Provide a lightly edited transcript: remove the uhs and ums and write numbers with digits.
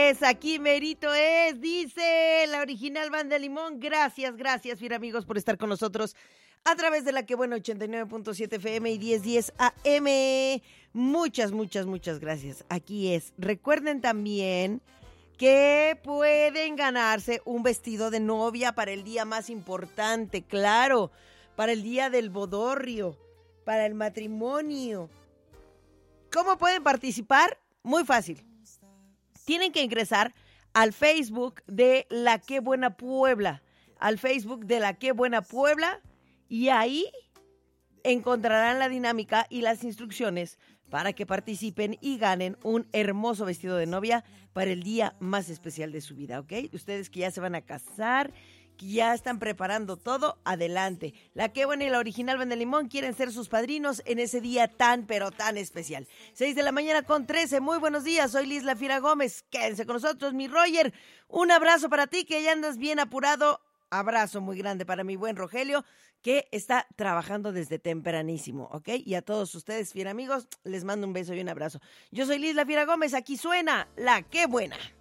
es, aquí merito es, dice la original Banda de Limón. Gracias, fiel amigos, por estar con nosotros a través de la que buena 89.7 FM y 1010 AM. Muchas gracias. Aquí es. Recuerden también que pueden ganarse un vestido de novia para el día más importante, claro, para el día del bodorrio, para el matrimonio. ¿Cómo pueden participar? Muy fácil. Tienen que ingresar al Facebook de La Qué Buena Puebla, y ahí encontrarán la dinámica y las instrucciones para que participen y ganen un hermoso vestido de novia para el día más especial de su vida, ¿ok? Ustedes que ya se van a casar, que ya están preparando todo, adelante. La Qué Buena y la original Banda de Limón quieren ser sus padrinos en ese día tan, pero tan especial. 6 de la mañana con 13. Muy buenos días, soy Liz La Fiera Gómez. Quédense con nosotros, mi Roger. Un abrazo para ti, que ya andas bien apurado. Abrazo muy grande para mi buen Rogelio, que está trabajando desde tempranísimo, ¿ok? Y a todos ustedes, fiel amigos, les mando un beso y un abrazo. Yo soy Liz La Fiera Gómez, aquí suena La Qué Buena.